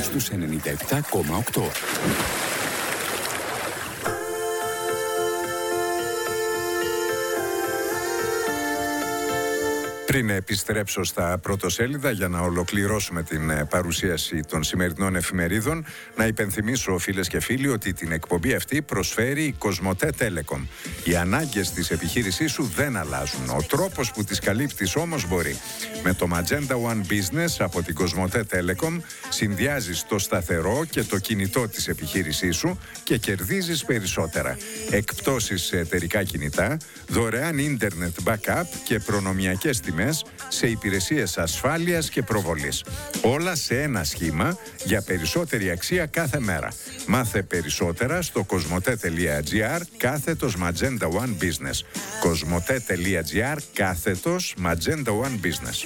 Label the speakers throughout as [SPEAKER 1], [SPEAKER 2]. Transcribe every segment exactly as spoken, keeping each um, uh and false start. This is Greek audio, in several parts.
[SPEAKER 1] στους ενενήντα επτά κόμμα οκτώ.
[SPEAKER 2] Πριν επιστρέψω στα πρωτοσέλιδα για να ολοκληρώσουμε την παρουσίαση των σημερινών εφημερίδων, να υπενθυμίσω, φίλες και φίλοι, ότι την εκπομπή αυτή προσφέρει η Κοσμοτέ Telecom. Οι ανάγκες της επιχείρησής σου δεν αλλάζουν. Ο τρόπος που τις καλύπτεις όμως μπορεί. Με το Magenta One Business από την Κοσμοτέ Telecom συνδυάζεις το σταθερό και το κινητό της επιχείρησής σου και κερδίζεις περισσότερα. Εκπτώσεις σε εταιρικά κινητά, δωρεάν ίντερνετ backup και προνομιακές τιμές σε υπηρεσίες ασφάλειας και προβολής. Όλα σε ένα σχήμα για περισσότερη αξία κάθε μέρα. Μάθε περισσότερα στο κοσμοτέ.gr κάθετος Magenta One Business. κοσμοτέ.gr κάθετος Magenta One Business.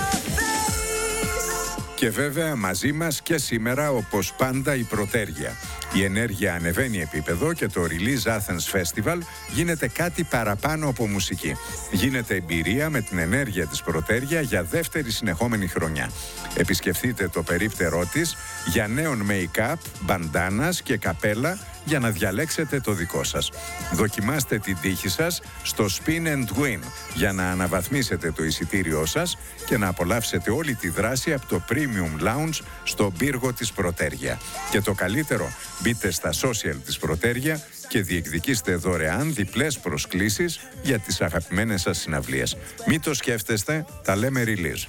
[SPEAKER 2] Και βέβαια μαζί μας και σήμερα, όπως πάντα, η Πρωτέργεια. Η ενέργεια ανεβαίνει επίπεδο και το Release Athens Festival γίνεται κάτι παραπάνω από μουσική. Γίνεται εμπειρία με την ενέργεια της Πρωτέργεια για δεύτερη συνεχόμενη χρονιά. Επισκεφτείτε το περίπτερό της για νέων make-up, μπαντάνας και καπέλα για να διαλέξετε το δικό σας. Δοκιμάστε την τύχη σας στο Spin and Win για να αναβαθμίσετε το εισιτήριό σας και να απολαύσετε όλη τη δράση από το Premium Lounge στο πύργο της Πρωτέργεια. Και το καλύτερο, μπείτε στα social της Πρωτέργεια και διεκδικήστε δωρεάν διπλές προσκλήσεις για τις αγαπημένες σας συναυλίες. Μην το σκέφτεστε, τα λέμε release.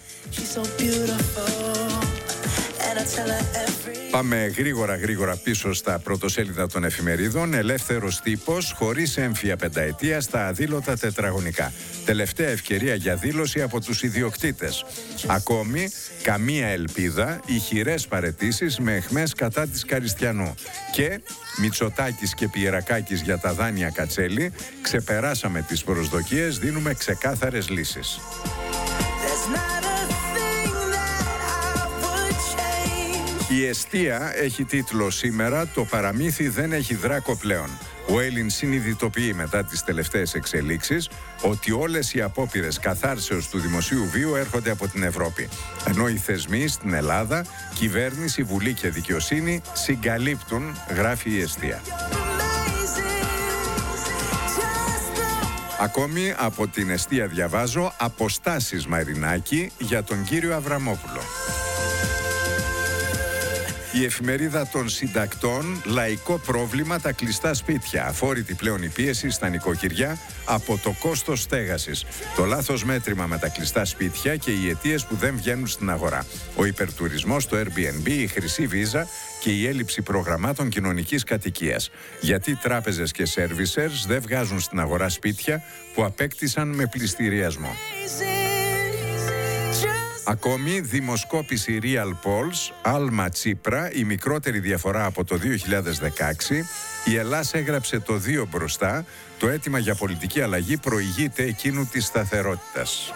[SPEAKER 2] Πάμε γρήγορα γρήγορα πίσω στα πρωτοσέλιδα των εφημερίδων. Ελεύθερος τύπος χωρίς έμφυα πενταετία στα αδήλωτα τετραγωνικά. Τελευταία ευκαιρία για δήλωση από τους ιδιοκτήτες. Ακόμη καμία ελπίδα, ηχηρές παραιτήσεις με αιχμές κατά της Καριστιανού. Και Μητσοτάκης και Πιερακάκης για τα δάνεια Κατσέλη. Ξεπεράσαμε τις προσδοκίες, δίνουμε ξεκάθαρες λύσεις. Η εστία έχει τίτλο σήμερα «Το παραμύθι δεν έχει δράκο πλέον». Ο Έλλην συνειδητοποιεί μετά τις τελευταίες εξελίξεις ότι όλες οι απόπειρες καθάρσεως του δημοσίου βίου έρχονται από την Ευρώπη. Ενώ οι θεσμοί στην Ελλάδα, κυβέρνηση, βουλή και δικαιοσύνη συγκαλύπτουν, γράφει η εστία. Ακόμη από την εστία διαβάζω αποστάσεις Μαρινάκη για τον κύριο Αβραμόπουλο. Η εφημερίδα των συντακτών, λαϊκό πρόβλημα τα κλειστά σπίτια. Αφόρητη πλέον η πίεση στα νοικοκυριά από το κόστος στέγασης. Το λάθος μέτρημα με τα κλειστά σπίτια και οι αιτίες που δεν βγαίνουν στην αγορά. Ο υπερτουρισμός, το Airbnb, η χρυσή βίζα και η έλλειψη προγραμμάτων κοινωνικής κατοικίας. Γιατί τράπεζες και servicers δεν βγάζουν στην αγορά σπίτια που απέκτησαν με πληστηριασμό. Ακόμη, δημοσκόπηση Real Polls, Άλμα Τσίπρα, η μικρότερη διαφορά από το δύο χιλιάδες δεκαέξι. Η Ελλάς έγραψε το δύο μπροστά. Το αίτημα για πολιτική αλλαγή προηγείται εκείνου της σταθερότητας.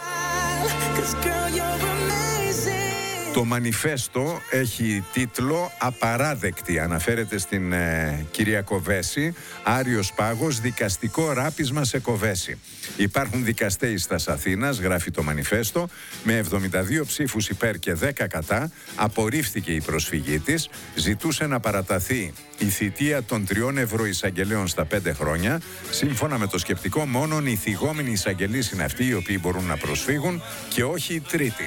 [SPEAKER 2] Το μανιφέστο έχει τίτλο «Απαράδεκτη». Αναφέρεται στην ε, κυρία Κοβέση. Άριος πάγος, δικαστικό ράπισμα σε Κοβέση. Υπάρχουν δικαστές στα Αθήνας, γράφει το μανιφέστο. Με εβδομήντα δύο ψήφους υπέρ και δέκα κατά απορρίφθηκε η προσφυγή της. Ζητούσε να παραταθεί η θητεία των τριών ευρωεισαγγελέων στα πέντε χρόνια. Σύμφωνα με το σκεπτικό, μόνον οι θυγόμενοι εισαγγελείς είναι αυτοί οι οποίοι μπορούν να προσφύγουν και όχι οι τρίτοι.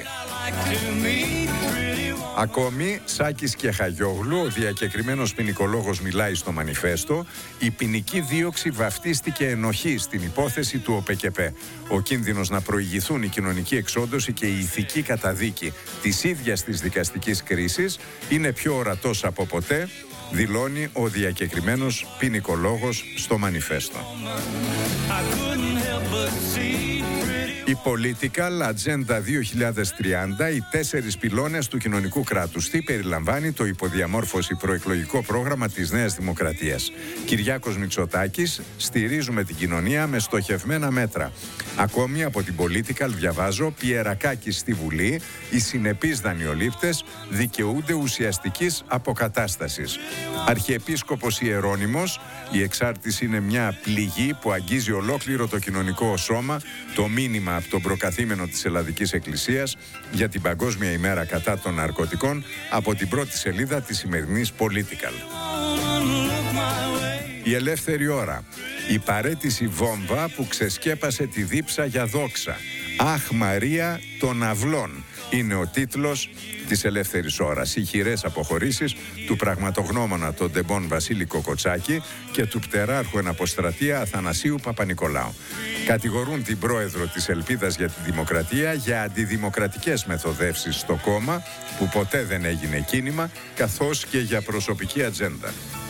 [SPEAKER 2] Ακόμη, Σάκης και Χαγιόγλου, ο διακεκριμένος ποινικολόγος μιλάει στο μανιφέστο. Η ποινική δίωξη βαφτίστηκε ενοχή στην υπόθεση του ΟΠΕΚΕΠΕ. Ο κίνδυνος να προηγηθούν η κοινωνική εξόντωση και η ηθική καταδίκη της ίδιας της δικαστικής κρίσης είναι πιο ορατός από ποτέ, δηλώνει ο διακεκριμένος ποινικολόγος στο μανιφέστο. Η Political Agenda δύο χιλιάδες τριάντα, οι τέσσερις πυλώνες του κοινωνικού κράτους. Τι περιλαμβάνει το υποδιαμόρφωση προεκλογικό πρόγραμμα της Νέας Δημοκρατίας. Κυριάκος Μητσοτάκης, στηρίζουμε την κοινωνία με στοχευμένα μέτρα. Ακόμη από την Political διαβάζω, Πιερακάκης στη Βουλή, οι συνεπείς δανειολήπτες δικαιούνται ουσιαστικής αποκατάστασης. Αρχιεπίσκοπος Ιερώνυμος, η εξάρτηση είναι μια πληγή που αγγίζει ολόκληρο το κοινωνικό σώμα. Το μήνυμα από από τον προκαθήμενο της Ελλαδικής Εκκλησίας για την Παγκόσμια ημέρα κατά των ναρκωτικών από την πρώτη σελίδα της σημερινής Political. Η ελεύθερη ώρα. Η παραίτηση βόμβα που ξεσκέπασε τη δίψα για δόξα. Αχ Μαρία των Αυλών είναι ο τίτλος της ελεύθερης ώρας. Οι χειρές αποχωρήσεις του πραγματογνώμονα των Ντεμπών Βασίλη Κοκοτσάκη και του πτεράρχου εν αποστρατεία Αθανασίου Παπα-Νικολάου. Κατηγορούν την πρόεδρο της Ελπίδας για τη Δημοκρατία για αντιδημοκρατικές μεθοδεύσεις στο κόμμα που ποτέ δεν έγινε κίνημα, καθώς και για προσωπική ατζέντα.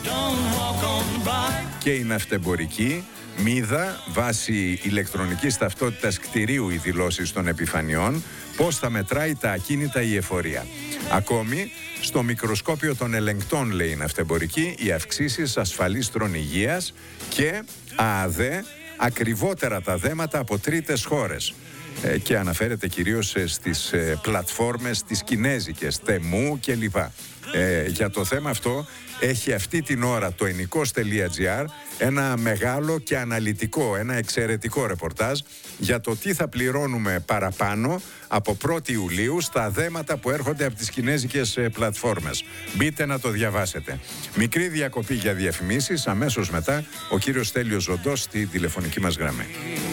[SPEAKER 2] Και η ναυτεμπορική μίδα βάσει ηλεκτρονικής ταυτότητας κτηρίου οι δηλώσεις των επιφανειών, πώς θα μετράει τα ακίνητα η εφορία. Ακόμη, στο μικροσκόπιο των ελεγκτών, λέει η ναυτεμπορική, οι αυξήσεις ασφαλίστρων υγείας και ΑΑΔΕ, ακριβότερα τα δέματα από τρίτες χώρες. Ε, και αναφέρεται κυρίως ε, στις ε, πλατφόρμες, τις κινέζικες, Τεμού κλπ. Ε, για το θέμα αυτό έχει αυτή την ώρα το ενικός τελεία τζι άρ ένα μεγάλο και αναλυτικό, ένα εξαιρετικό ρεπορτάζ για το τι θα πληρώνουμε παραπάνω από πρώτη Ιουλίου στα δέματα που έρχονται από τις κινέζικες πλατφόρμες. Μπείτε να το διαβάσετε. Μικρή διακοπή για διαφημίσεις, αμέσως μετά ο κύριος Στέλιος Ζοντός στη τηλεφωνική μας γραμμή.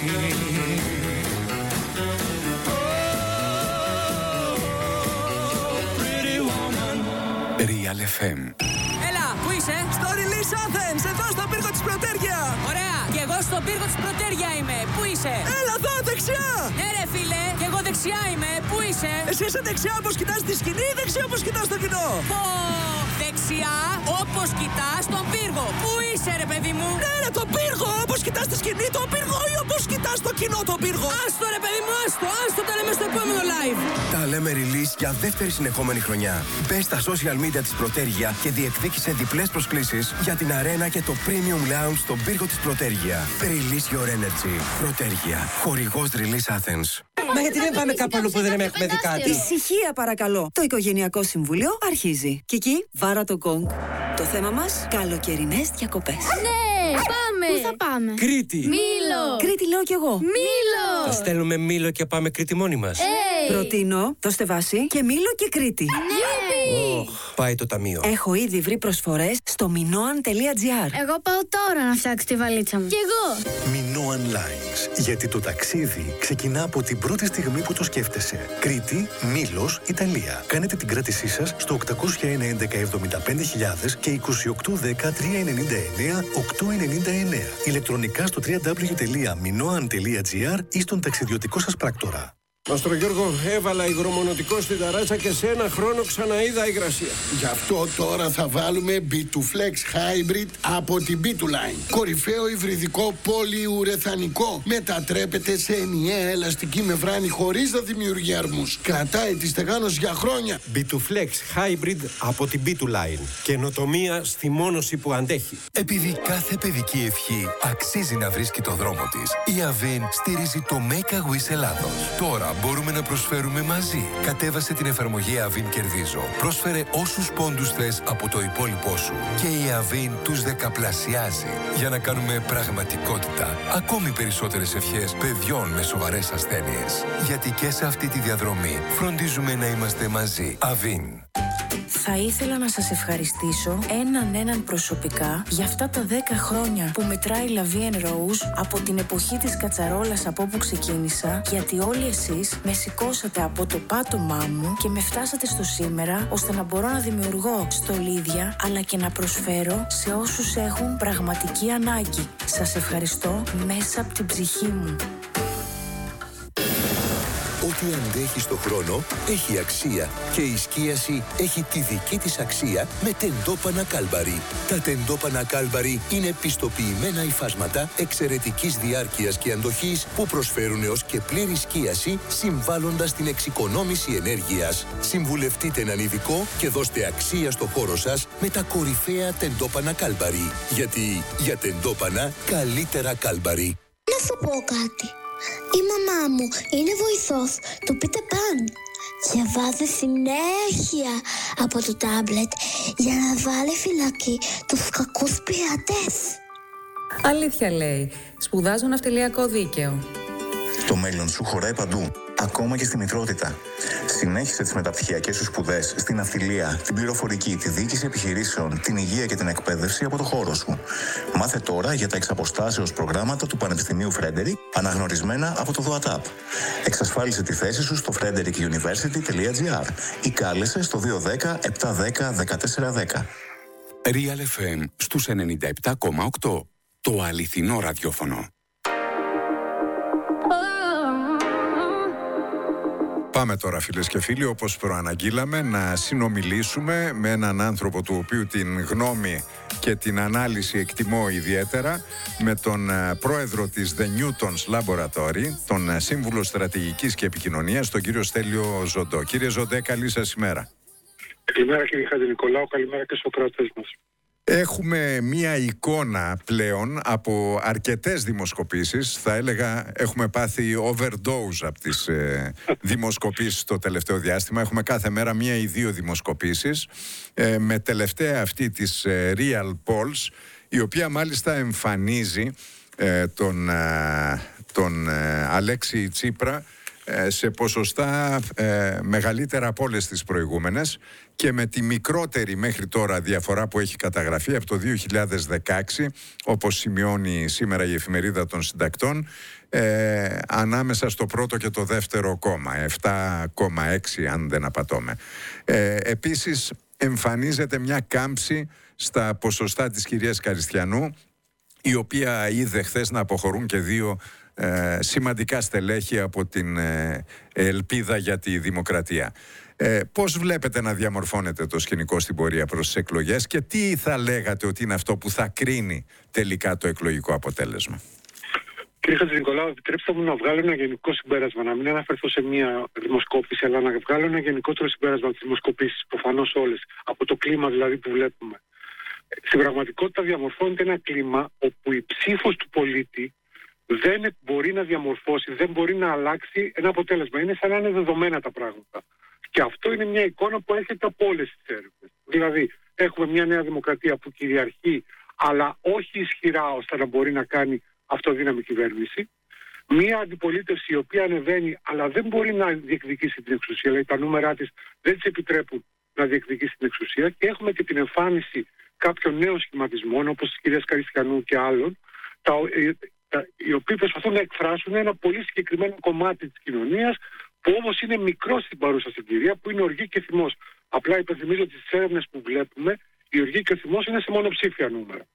[SPEAKER 1] Real εφ εμ.
[SPEAKER 3] Έλα, πού είσαι?
[SPEAKER 4] Στο Release Athens, εδώ στον πύργο της Πρωτέργεια.
[SPEAKER 3] Ωραία, και εγώ στον πύργο της Πρωτέργεια είμαι. Πού είσαι?
[SPEAKER 4] Έλα εδώ, δεξιά.
[SPEAKER 3] Ναι ρε φίλε, και εγώ δεξιά είμαι. Πού είσαι?
[SPEAKER 4] Εσύ είσαι δεξιά όπως κοιτάς τη σκηνή ή δεξιά όπως κοιτάς το κοινό?
[SPEAKER 3] Πω, δεξιά όπως κοιτάς τον πύργο. Πού είσαι ρε παιδί μου?
[SPEAKER 4] Ναι ρε, τον πύργο, όπως κοιτάς τη σκηνή τον πύργο ή όπως κοιτάς το κοινό τον πύργο?
[SPEAKER 3] Άστο ρε παιδί μου, άστο, άστο τα λέμε στο επόμενο live.
[SPEAKER 5] Τα λέμε release για δεύτερη συνεχόμενη χρονιά. Μπες στα social media της Πρωτέργεια και διεκδίκησε διπλές προσκλήσεις για την αρένα και το premium lounge στον πύργο της Πρωτέργεια. Release your energy. Πρωτέργεια. Χορηγός Release Athens.
[SPEAKER 4] Μα γιατί δεν πάμε κάπου αλλού που δεν έχουμε δει κάτι?
[SPEAKER 6] Ησυχία παρακαλώ. Το Οικογενειακό Συμβούλιο αρχίζει. Κική, βάρα το γκονγκ. Το θέμα μας, καλοκαιρινές διακοπές.
[SPEAKER 7] Ναι, πάμε! Πού θα πάμε?
[SPEAKER 8] Κρήτη!
[SPEAKER 7] Μήλο!
[SPEAKER 6] Κρήτη λέω κι εγώ.
[SPEAKER 7] Μήλο!
[SPEAKER 8] Θα στέλνουμε Μήλο και πάμε Κρήτη μόνοι μας.
[SPEAKER 7] Hey.
[SPEAKER 6] Προτείνω, δώστε βάση και Μήλο και Κρήτη.
[SPEAKER 7] Ναι!
[SPEAKER 8] Oh, πάει το ταμείο.
[SPEAKER 6] Έχω ήδη βρει προσφορές στο minoan τελεία τζι άρ.
[SPEAKER 7] Εγώ πάω τώρα να φτιάξω τη βαλίτσα μου. Κι εγώ!
[SPEAKER 9] Minoan Lines. Γιατί το ταξίδι ξεκινά από την πρώτη στιγμή που το σκέφτεσαι. Κρήτη, Μήλος, Ιταλία. Κάνετε την κράτησή σας στο οκτακόσια ένα έντεκα εβδομήντα πέντε χιλιάδες και είκοσι οκτώ δέκα τριακόσια ενενήντα εννέα οκτακόσια ενενήντα εννέα. Ηλεκτρονικά στο double-u double-u double-u τελεία minoan τελεία τζι άρ ή στον ταξιδιωτικό σας πράκτορα.
[SPEAKER 10] Μαστρογιώργο, έβαλα υγρομονωτικό στην ταράτσα και σε ένα χρόνο ξαναείδα υγρασία.
[SPEAKER 11] Γι' αυτό τώρα θα βάλουμε μπι τού Flex Hybrid από την μπι τού Line. Κορυφαίο υβριδικό πολυουρεθανικό. Μετατρέπεται σε ενιαία ελαστική μεμβράνη χωρίς να δημιουργεί αρμούς. Κρατάει τη στεγάνωση για χρόνια.
[SPEAKER 10] μπι τού Flex Hybrid από την μπι τού Line. Καινοτομία στη μόνωση που αντέχει.
[SPEAKER 5] Επειδή κάθε παιδική ευχή αξίζει να βρίσκει το δρόμο της, η Avin στηρίζει το Make a Wish Ελλάδος. Τώρα μπορούμε να προσφέρουμε μαζί. Κατέβασε την εφαρμογή Avin Κερδίζω. Πρόσφερε όσους πόντους θες από το υπόλοιπό σου. Και η Avin τους δεκαπλασιάζει. Για να κάνουμε πραγματικότητα ακόμη περισσότερες ευχές παιδιών με σοβαρές ασθένειες. Γιατί και σε αυτή τη διαδρομή φροντίζουμε να είμαστε μαζί. Avin.
[SPEAKER 6] Θα ήθελα να σας ευχαριστήσω έναν έναν προσωπικά για αυτά τα δέκα χρόνια που μετράει La Vie en Rose από την εποχή της κατσαρόλας από όπου ξεκίνησα, γιατί όλοι εσείς με σηκώσατε από το πάτωμά μου και με φτάσατε στο σήμερα, ώστε να μπορώ να δημιουργώ στολίδια αλλά και να προσφέρω σε όσους έχουν πραγματική ανάγκη. Σας ευχαριστώ μέσα από την ψυχή μου.
[SPEAKER 9] Ό,τι αντέχει στο χρόνο έχει αξία και η σκίαση έχει τη δική της αξία με τεντόπανα Κάλμπαρι. Τα τεντόπανα Κάλμπαρι είναι πιστοποιημένα υφάσματα εξαιρετικής διάρκειας και αντοχής που προσφέρουν έως και πλήρη σκίαση, συμβάλλοντας στην εξοικονόμηση ενέργειας. Συμβουλευτείτε έναν ειδικό και δώστε αξία στο χώρο σας με τα κορυφαία τεντόπανα Κάλμπαρι. Γιατί για τεντόπανα καλύτερα Κάλμπαρι.
[SPEAKER 12] Να σου πω κάτι. Η μαμά μου είναι βοηθός του Peter Pan και βάζει συνέχεια από το τάμπλετ για να βάλει φυλακή τους κακούς πειρατές.
[SPEAKER 13] Αλήθεια λέει. Σπουδάζω ναυτιλιακό δίκαιο. Το μέλλον σου χωράει παντού, ακόμα και στη μητρότητα. Συνέχισε τις μεταπτυχιακές σου σπουδές στην ναυτιλία, την πληροφορική, τη διοίκηση επιχειρήσεων, την υγεία και την εκπαίδευση από το χώρο σου. Μάθε τώρα για τα εξαποστάσεως προγράμματα του Πανεπιστημίου Frederick, αναγνωρισμένα από το ΔΟΑΤΑΠ. Εξασφάλισε τη θέση σου στο frederick university τελεία gr ή κάλεσε στο δύο ένα μηδέν επτά ένα μηδέν ένα τέσσερα ένα μηδέν.
[SPEAKER 1] Real εφ εμ στους ενενήντα επτά κόμμα οκτώ. Το αληθινό ραδιόφωνο.
[SPEAKER 2] Πάμε τώρα, φίλες και φίλοι, όπως προαναγγείλαμε, να συνομιλήσουμε με έναν άνθρωπο του οποίου την γνώμη και την ανάλυση εκτιμώ ιδιαίτερα, με τον πρόεδρο της The Newtons Laboratory, τον σύμβουλο στρατηγικής και επικοινωνίας, τον κύριο Στέλιο Ζοντό. Κύριε Ζοντέ, καλή σας ημέρα.
[SPEAKER 14] Καλημέρα κύριε Χατζηνικολάου, καλημέρα και στους ακροατές μας.
[SPEAKER 2] Έχουμε μία εικόνα πλέον από αρκετές δημοσκοπήσεις. Θα έλεγα έχουμε πάθει overdose από τις ε, δημοσκοπήσεις το τελευταίο διάστημα. Έχουμε κάθε μέρα μία ή δύο δημοσκοπήσεις, ε, με τελευταία αυτή της ε, Real Polls, η οποία μάλιστα εμφανίζει ε, τον, ε, τον ε, Αλέξη Τσίπρα σε ποσοστά ε, μεγαλύτερα από όλες τις προηγούμενες και με τη μικρότερη μέχρι τώρα διαφορά που έχει καταγραφεί από το δύο χιλιάδες δεκαέξι, όπως σημειώνει σήμερα η Εφημερίδα των Συντακτών, ε, ανάμεσα στο πρώτο και το δεύτερο κόμμα, επτά κόμμα έξι αν δεν απατώμε. Ε, επίσης εμφανίζεται μια κάμψη στα ποσοστά της κυρίας Καριστιανού, η οποία είδε χθες να αποχωρούν και δύο Ε, σημαντικά στελέχη από την ε, ελπίδα για τη δημοκρατία. Ε, πώς βλέπετε να διαμορφώνεται το σκηνικό στην πορεία προς τις εκλογές και τι θα λέγατε ότι είναι αυτό που θα κρίνει τελικά το εκλογικό αποτέλεσμα?
[SPEAKER 14] Κύριε Χατζηνικολάου, επιτρέψτε μου να βγάλω ένα γενικό συμπέρασμα, να μην αναφερθώ σε μία δημοσκόπηση, αλλά να βγάλω ένα γενικότερο συμπέρασμα από τις δημοσκοπήσεις, προφανώς όλες, από το κλίμα δηλαδή που βλέπουμε. Στην πραγματικότητα διαμορφώνεται ένα κλίμα όπου η ψήφος του πολίτη δεν μπορεί να διαμορφώσει, δεν μπορεί να αλλάξει ένα αποτέλεσμα. Είναι σαν να είναι δεδομένα τα πράγματα. Και αυτό είναι μια εικόνα που έρχεται από όλες τις έρευνες. Δηλαδή, έχουμε μια νέα δημοκρατία που κυριαρχεί, αλλά όχι ισχυρά ώστε να μπορεί να κάνει αυτοδύναμη κυβέρνηση. Μια αντιπολίτευση η οποία ανεβαίνει, αλλά δεν μπορεί να διεκδικήσει την εξουσία. Δηλαδή, τα νούμερά της δεν της επιτρέπουν να διεκδικήσει την εξουσία. Και έχουμε και την εμφάνιση κάποιων νέων σχηματισμών, όπως της κυρίας Καριστιανού και άλλων, τα, οι οποίοι προσπαθούν να εκφράσουν ένα πολύ συγκεκριμένο κομμάτι της κοινωνίας, που όμως είναι μικρό στην παρούσα συγκυρία, που είναι οργή και θυμός. Απλά υπενθυμίζω ότι στις έρευνες που βλέπουμε, η οργή και ο θυμός είναι σε μονοψήφια νούμερα.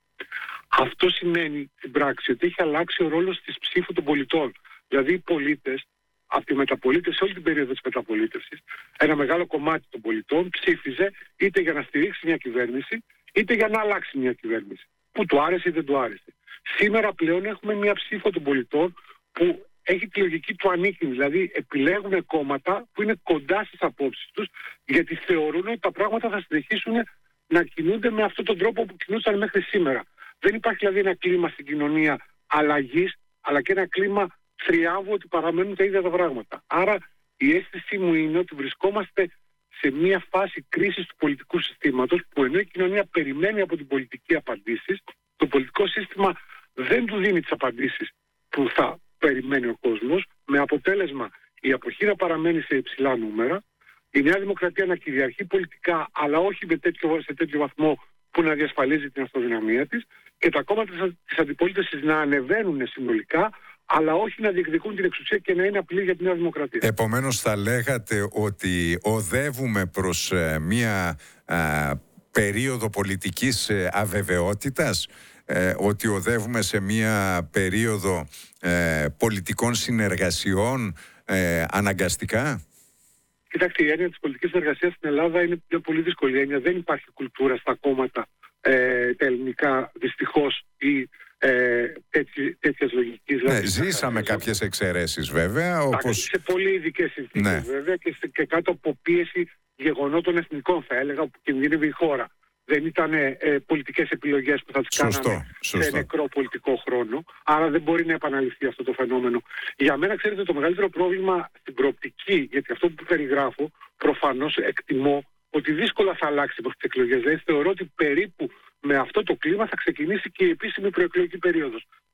[SPEAKER 14] Αυτό σημαίνει στην πράξη ότι έχει αλλάξει ο ρόλος της ψήφου των πολιτών. Δηλαδή οι πολίτες, από τη μεταπολίτευση, όλη την περίοδο της μεταπολίτευσης, ένα μεγάλο κομμάτι των πολιτών ψήφιζε είτε για να στηρίξει μια κυβέρνηση, είτε για να αλλάξει μια κυβέρνηση. Που του άρεσε ή δεν του άρεσε. Σήμερα πλέον έχουμε μια ψήφο των πολιτών που έχει τη λογική του ανήκειν, δηλαδή επιλέγουν κόμματα που είναι κοντά στις απόψεις τους, γιατί θεωρούν ότι τα πράγματα θα συνεχίσουν να κινούνται με αυτόν τον τρόπο που κινούσαν μέχρι σήμερα. Δεν υπάρχει δηλαδή ένα κλίμα στην κοινωνία αλλαγής, αλλά και ένα κλίμα θριάβου ότι παραμένουν τα ίδια τα πράγματα. Άρα η αίσθησή μου είναι ότι βρισκόμαστε σε μια φάση κρίσης του πολιτικού συστήματος, που ενώ η κοινωνία περιμένει από την πολιτική απαντήσεις, το πολιτικό σύστημα δεν του δίνει τις απαντήσεις που θα περιμένει ο κόσμος, με αποτέλεσμα η αποχή να παραμένει σε υψηλά νούμερα, η Νέα Δημοκρατία να κυριαρχεί πολιτικά, αλλά όχι με τέτοιο, σε τέτοιο βαθμό που να διασφαλίζει την αυτοδυναμία της, και τα κόμματα της αντιπολίτευσης να ανεβαίνουν συνολικά, αλλά όχι να διεκδικούν την εξουσία και να είναι απειλή για τη Νέα Δημοκρατία.
[SPEAKER 2] Επομένως θα λέγατε ότι οδεύουμε προς ε, μια ε, περίοδο πολιτικής ε, αβεβαιότητας, ε, ότι οδεύουμε σε μια περίοδο ε, πολιτικών συνεργασιών ε, αναγκαστικά?
[SPEAKER 14] Κοιτάξτε, η έννοια της πολιτικής συνεργασίας στην Ελλάδα είναι μια πολύ δύσκολη έννοια. Δεν υπάρχει κουλτούρα στα κόμματα ε, τα ελληνικά, δυστυχώς, ή ε, τέτοιες λογικές.
[SPEAKER 2] Ναι, ζήσαμε κάποιες εξαιρέσεις βέβαια. Όπως...
[SPEAKER 14] Σε πολύ ειδικές συνθήκες, ναι, βέβαια, και, και κάτω από πίεση γεγονότων εθνικών, θα έλεγα, που κινδυνεύει η χώρα. Δεν ήταν ε, πολιτικές επιλογές που θα τις κάναμε σε νεκρό πολιτικό χρόνο. Άρα δεν μπορεί να επαναληφθεί αυτό το φαινόμενο. Για μένα, ξέρετε, το μεγαλύτερο πρόβλημα στην προοπτική, γιατί αυτό που περιγράφω, προφανώς εκτιμώ ότι δύσκολα θα αλλάξει προς τις εκλογές. Δηλαδή θεωρώ ότι περίπου με αυτό το κλίμα θα ξεκινήσει και η επίσημη προεκλογική περίοδος.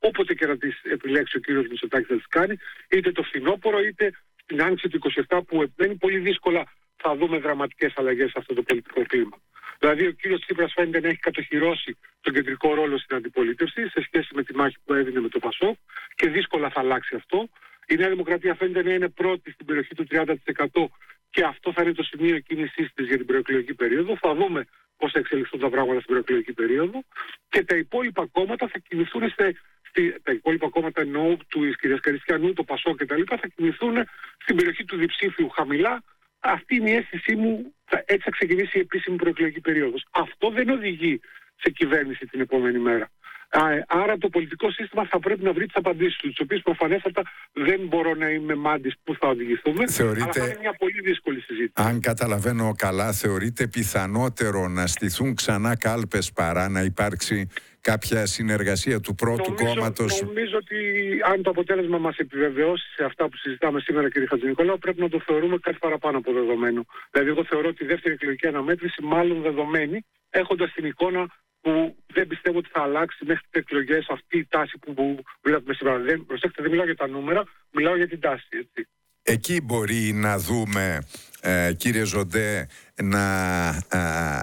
[SPEAKER 14] όποτε και να τις επιλέξει ο κύριος Μητσοτάκης θα τις κάνει, είτε το φθινόπωρο είτε στην άνοιξη του είκοσι επτά, που επμένει πολύ δύσκολα θα δούμε δραματικές αλλαγές σε αυτό το πολιτικό κλίμα. Δηλαδή ο κύριος Τσίπρας φαίνεται να έχει κατοχυρώσει τον κεντρικό ρόλο στην αντιπολίτευση σε σχέση με τη μάχη που έδινε με το ΠΑΣΟΚ και δύσκολα θα αλλάξει αυτό. Η Νέα Δημοκρατία φαίνεται να είναι πρώτη στην περιοχή του τριάντα τοις εκατό και αυτό θα είναι το σημείο κίνησής της για την προεκλογική περίοδο. Θα δούμε πώς θα εξελιχθούν τα πράγματα στην προεκλογική περίοδο και τα υπόλοιπα κόμματα θα κινηθούν σε, στη, τα υπόλοιπα κόμματα εννοώ του κυρίας Καριστιανού, το ΠΑΣΟΚ κτλ. Θα κινηθούν στην περιοχή του διψήφιου χαμηλά. Αυτή είναι η αίσθησή μου, έτσι θα ξεκινήσει η επίσημη προεκλογική περίοδος. Αυτό δεν οδηγεί σε κυβέρνηση την επόμενη μέρα. Άρα το πολιτικό σύστημα θα πρέπει να βρει τις απαντήσεις του, τις οποίες προφανέστατα δεν μπορώ να είμαι μάντης που θα οδηγηθούμε.
[SPEAKER 2] Θεωρείτε,
[SPEAKER 14] αλλά θα είναι μια πολύ δύσκολη συζήτηση.
[SPEAKER 2] Αν καταλαβαίνω καλά, θεωρείτε πιθανότερο να στηθούν ξανά κάλπες παρά να υπάρξει κάποια συνεργασία του πρώτου
[SPEAKER 14] νομίζω,
[SPEAKER 2] κόμματος?
[SPEAKER 14] Νομίζω ότι αν το αποτέλεσμα μας επιβεβαιώσει σε αυτά που συζητάμε σήμερα, κύριε Χατζηνικολάου, πρέπει να το θεωρούμε κάτι παραπάνω από δεδομένο. Δηλαδή, εγώ θεωρώ ότι η δεύτερη εκλογική αναμέτρηση μάλλον δεδομένη, έχοντας την εικόνα που δεν πιστεύω ότι θα αλλάξει μέχρι τις εκλογές αυτή η τάση που, που βλέπουμε σήμερα. Δεν, προσέξτε, δεν μιλάω για τα νούμερα, μιλάω για την τάση. Έτσι.
[SPEAKER 2] Εκεί μπορεί να δούμε, ε, κύριε Ζοντέ, να, ε,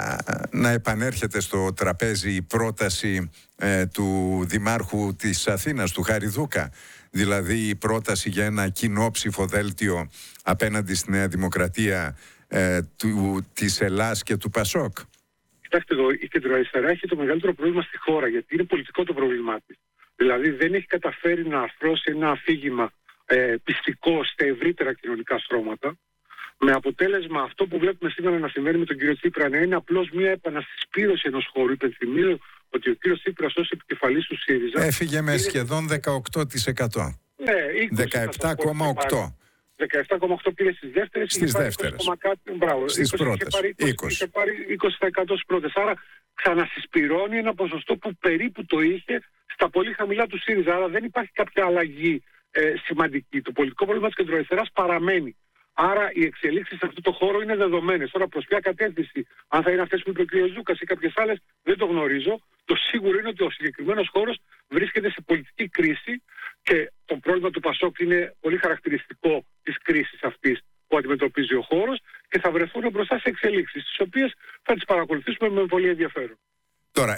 [SPEAKER 2] να επανέρχεται στο τραπέζι η πρόταση ε, του Δημάρχου της Αθήνας, του Χαριδούκα. Δηλαδή η πρόταση για ένα κοινό ψηφοδέλτιο απέναντι στη Νέα Δημοκρατία ε, του, της Ελλάς και του ΠΑΣΟΚ.
[SPEAKER 14] Κοιτάξτε εδώ, η κεντροαριστερά έχει το μεγαλύτερο πρόβλημα στη χώρα, γιατί είναι πολιτικό το πρόβλημά της. Δηλαδή δεν έχει καταφέρει να αρθρώσει ένα αφήγημα ε, πιστικό στα ευρύτερα κοινωνικά στρώματα, με αποτέλεσμα αυτό που βλέπουμε σήμερα να συμβαίνει με τον κύριο Τσίπρα να είναι απλώς μια επανασυσπήρωση ενός χώρου. Υπενθυμίζω ότι ο κύριος Τσίπρας ως επικεφαλής του ΣΥΡΙΖΑ
[SPEAKER 2] έφυγε με σχεδόν δεκαοκτώ τοις εκατό.
[SPEAKER 14] Ναι,
[SPEAKER 2] δεκαεπτά κόμμα οκτώ.
[SPEAKER 14] δεκαεπτά κόμμα οκτώ πήρε στις δεύτερες.
[SPEAKER 2] Στις δεύτερες.
[SPEAKER 14] Μπράβο.
[SPEAKER 2] Στις πρώτες.
[SPEAKER 14] είκοσι. Είχε πάρει είκοσι τοις εκατό στις πρώτες. Άρα ξανασυσπηρώνει ένα ποσοστό που περίπου το είχε στα πολύ χαμηλά του ΣΥΡΙΖΑ. Άρα δεν υπάρχει κάποια αλλαγή ε, σημαντική. Το πολιτικό πρόβλημα της κεντροαριστεράς παραμένει. Άρα οι εξελίξεις σε αυτό το χώρο είναι δεδομένες. Τώρα προς ποια κατεύθυνση, αν θα είναι αυτές που είπε ο κ. Ζούκας ή κάποιες άλλες, δεν το γνωρίζω. Το σίγουρο είναι ότι ο συγκεκριμένος χώρος βρίσκεται σε πολιτική κρίση και το πρόβλημα του ΠΑΣΟΚ είναι πολύ χαρακτηριστικό της κρίσης αυτής που αντιμετωπίζει ο χώρος και θα βρεθούν μπροστά σε εξελίξεις, τις οποίες θα τις παρακολουθήσουμε με πολύ ενδιαφέρον.
[SPEAKER 2] Τώρα,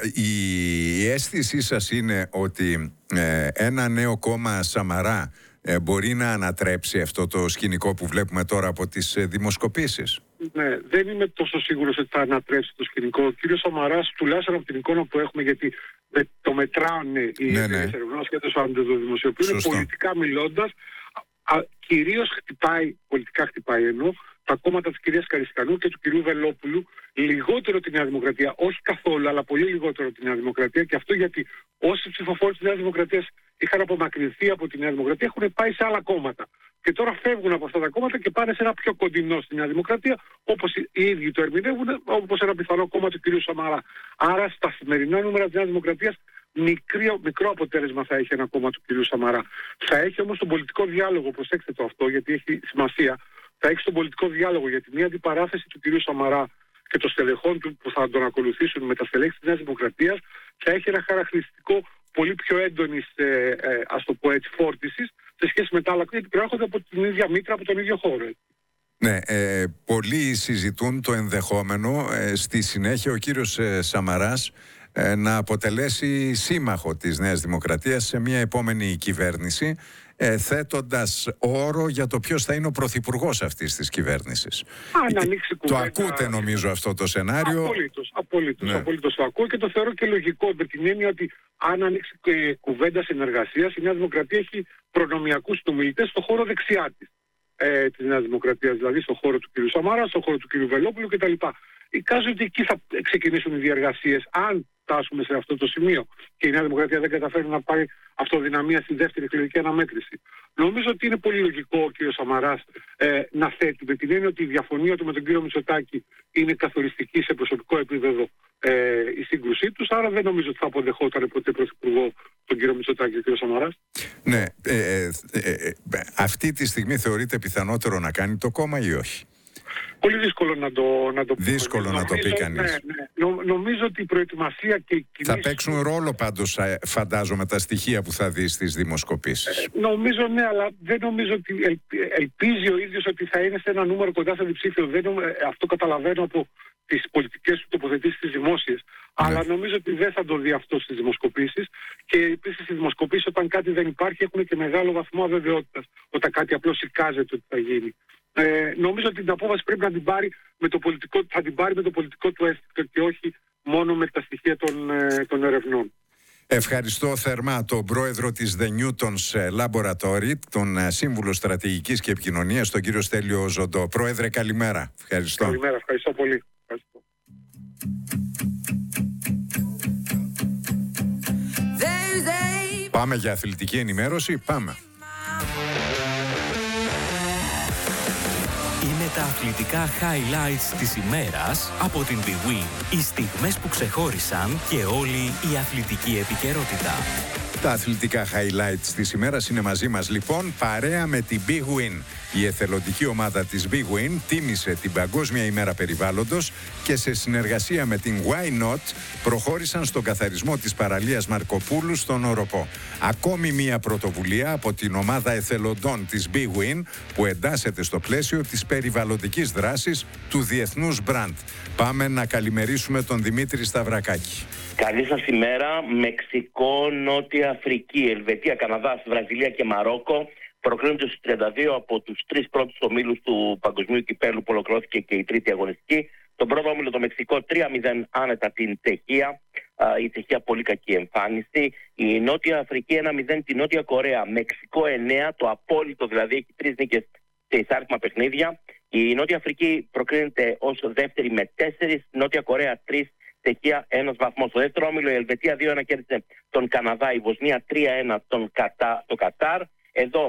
[SPEAKER 2] η αίσθησή σας είναι ότι ε, ένα νέο κόμμα Σαμαρά ε, μπορεί να ανατρέψει αυτό το σκηνικό που βλέπουμε τώρα από τις ε, δημοσκοπήσεις?
[SPEAKER 14] Ναι, δεν είμαι τόσο σίγουρος ότι θα ανατρέψει το σκηνικό. Ο κύριος Σαμαράς, τουλάχιστον από την εικόνα που έχουμε, γιατί το μετράνε οι
[SPEAKER 2] ναι, ναι.
[SPEAKER 14] ερευνές και το αντιδημοσιοποιούν, πολιτικά μιλώντας, κυρίως χτυπάει, πολιτικά χτυπάει ενώ, τα κόμματα της κυρίας Καριστιανού και του κυρίου Βελόπουλου, λιγότερο τη Νέα Δημοκρατία, όχι καθόλου, αλλά πολύ λιγότερο τη Νέα Δημοκρατία, και αυτό γιατί όσοι ψηφοφόροι της Νέας Δημοκρατίας είχαν απομακρυνθεί από τη Νέα Δημοκρατία έχουν πάει σε άλλα κόμματα. Και τώρα φεύγουν από αυτά τα κόμματα και πάνε σε ένα πιο κοντινό στη Νέα Δημοκρατία, όπως οι ίδιοι το ερμηνεύουν, όπως ένα πιθανό κόμμα του κυρίου Σαμαρά. Άρα στα σημερινά νούμερα της Νέας Δημοκρατίας μικρό, μικρό αποτέλεσμα θα έχει ένα κόμμα του κυρίου Σαμαρά. Θα έχει όμως τον πολιτικό διάλογο, προσέξτε το αυτό γιατί έχει σημασία, θα έχει τον πολιτικό διάλογο, γιατί μια αντιπαράθεση του κυρίου Σαμαρά και των στελεχών του που θα τον ακολουθήσουν με τα στελέχη της Νέας Δημοκρατίας θα έχει ένα χαρακτηριστικό πολύ πιο έντονης, ε, ε, ας το πω έτσι, φόρτισης σε σχέση με τα άλλα κόμματα που προέρχονται από την ίδια μήτρα, από τον ίδιο χώρο.
[SPEAKER 2] Ναι, ε, πολλοί συζητούν το ενδεχόμενο ε, στη συνέχεια ο κύριος ε, Σαμαράς ε, να αποτελέσει σύμμαχο της Νέας Δημοκρατίας σε μια επόμενη κυβέρνηση, ε, θέτοντας όρο για το ποιος θα είναι ο πρωθυπουργός αυτής της κυβέρνησης.
[SPEAKER 14] Αν ανοίξει κουβέντα...
[SPEAKER 2] Το ακούτε νομίζω αυτό το σενάριο?
[SPEAKER 14] Απολύτως, απολύτως,
[SPEAKER 2] ναι.
[SPEAKER 14] απολύτως το ακούω και το θεωρώ και λογικό, με την έννοια ότι αν ανοίξει κουβέντα συνεργασίας, η Νέα Δημοκρατία έχει προνομιακούς συνομιλητές στον χώρο δεξιά της. Ε, της Νέας Δημοκρατίας, δηλαδή στον χώρο του κ. Σαμάρα, στον χώρο του κ. Βελόπουλου κτλ. Εικάζω ότι εκεί θα ξεκινήσουν οι διαργασίες, αν φτάσουμε σε αυτό το σημείο και η Νέα Δημοκρατία δεν καταφέρει να πάρει αυτοδυναμία στη δεύτερη εκλογική αναμέτρηση. Νομίζω ότι είναι πολύ λογικό ο κ. Σαμαράς ε, να θέτει, με την έννοια ότι η διαφωνία του με τον κ. Μητσοτάκη είναι καθοριστική σε προσωπικό επίπεδο ε, η σύγκρουσή τους, άρα δεν νομίζω ότι θα αποδεχόταν ποτέ πρωθυπουργό τον κ. Μητσοτάκη και ο κ. Σαμαράς.
[SPEAKER 2] Ναι, ε, ε, ε, ε, αυτή τη στιγμή θεωρείται πιθανότερο να κάνει το κόμμα ή όχι?
[SPEAKER 14] Πολύ δύσκολο να το, να το
[SPEAKER 2] Δύσκολο
[SPEAKER 14] πούμε.
[SPEAKER 2] να το πει κανείς.
[SPEAKER 14] Ναι, ναι. Νο, νομίζω ότι η προετοιμασία και οι κινήσεις...
[SPEAKER 2] Θα παίξουν ρόλο πάντως, φαντάζομαι, τα στοιχεία που θα δει στις δημοσκοπήσεις.
[SPEAKER 14] Ε, νομίζω ναι, αλλά δεν νομίζω ότι ελ, ελπίζει ο ίδιος ότι θα είναι σε ένα νούμερο κοντά στο διψήφιο. Δεν, αυτό καταλαβαίνω από τις πολιτικές του τοποθετήσεις τις δημόσιες. Ναι. Αλλά νομίζω ότι δεν θα το δει αυτό στις δημοσκοπήσεις. Και επίσης οι δημοσκοπήσεις, όταν κάτι δεν υπάρχει, έχουν και μεγάλο βαθμό αβεβαιότητας. Όταν κάτι απλώς εικάζεται ότι θα γίνει. Ε, νομίζω ότι την απόφαση πρέπει να την πάρει με το πολιτικό, θα την πάρει με το πολιτικό του αίσθητο και όχι μόνο με τα στοιχεία των, ε, των ερευνών.
[SPEAKER 2] Ευχαριστώ θερμά τον πρόεδρο της The Newtons Laboratory, τον σύμβουλο στρατηγικής και επικοινωνίας, τον κύριο Στέλιο Ζοντό. Πρόεδρε, καλημέρα. Ευχαριστώ.
[SPEAKER 14] Καλημέρα, ευχαριστώ πολύ. Ευχαριστώ.
[SPEAKER 2] Πάμε για αθλητική ενημέρωση, πάμε.
[SPEAKER 15] Είναι τα αθλητικά highlights της ημέρας από την Big Win. Οι στιγμές που ξεχώρισαν και όλη η αθλητική επικαιρότητα.
[SPEAKER 2] Τα αθλητικά highlights της ημέρας είναι μαζί μας λοιπόν, παρέα με την Big Win. Η εθελοντική ομάδα της Big Win τίμησε την Παγκόσμια ημέρα περιβάλλοντος και σε συνεργασία με την Why Not προχώρησαν στον καθαρισμό της παραλίας Μαρκοπούλου στον Οροπό. Ακόμη μία πρωτοβουλία από την ομάδα εθελοντών της Big Win που εντάσσεται στο πλαίσιο της περιβαλλοντικής δράσης του διεθνούς brand. Πάμε να καλημερίσουμε τον Δημήτρη Σταυρακάκη.
[SPEAKER 16] Καλή σας ημέρα. Μεξικό, Νότια Αφρική, Ελβετία, Καναδάς, Βραζιλία και Μαρόκο προκρίνονται στους τριάντα δύο από τους τρεις πρώτους ομίλους του Παγκοσμίου Κυπέλλου που ολοκληρώθηκε και η τρίτη αγωνιστική. Τον πρώτο όμιλο το Μεξικό τρία μηδέν άνετα την Τσεχία. Η Τσεχία πολύ κακή εμφάνιση. Η Νότια Αφρική ένα μηδέν την Νότια Κορέα. Μεξικό εννέα, το απόλυτο δηλαδή, έχει τρεις νίκες σε εισάριθμα παιχνίδια. Η Νότια Αφρική προκρίνεται ως δεύτερη με τέσσερις, Νότια Κορέα τρεις, Τσεχία ένας βαθμός. Στο δεύτερο όμιλο η Ελβετία δύο ένα κέρδισε τον Καναδά, η Βοσνία τρία ένα τον Κατα... το Κατάρ. Εδώ